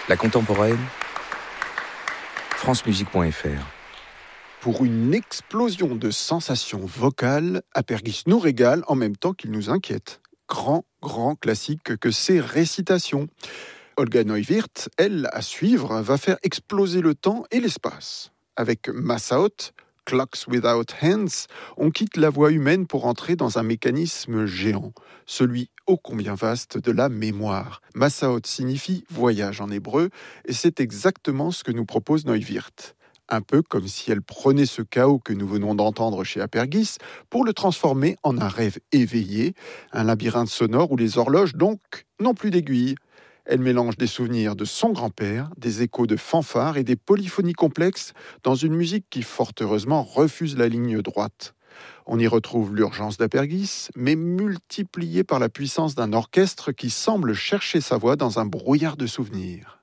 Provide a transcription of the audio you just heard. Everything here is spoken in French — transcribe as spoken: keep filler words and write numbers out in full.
La contemporaine, france musique point f r. Pour une explosion de sensations vocales, Apergis nous régale en même temps qu'il nous inquiète. Grand, grand classique que ces récitations. Olga Neuwirth, elle, à suivre, va faire exploser le temps et l'espace. Avec Massaoth, Clocks Without Hands, on quitte la voix humaine pour entrer dans un mécanisme géant, celui ô combien vaste de la mémoire. Massaoth signifie voyage en hébreu, et c'est exactement ce que nous propose Neuwirth. Un peu comme si elle prenait ce chaos que nous venons d'entendre chez Apergis pour le transformer en un rêve éveillé, un labyrinthe sonore où les horloges, donc, n'ont plus d'aiguilles. Elle mélange des souvenirs de son grand-père, des échos de fanfares et des polyphonies complexes dans une musique qui, fort heureusement, refuse la ligne droite. On y retrouve l'urgence d'Apergis, mais multipliée par la puissance d'un orchestre qui semble chercher sa voix dans un brouillard de souvenirs.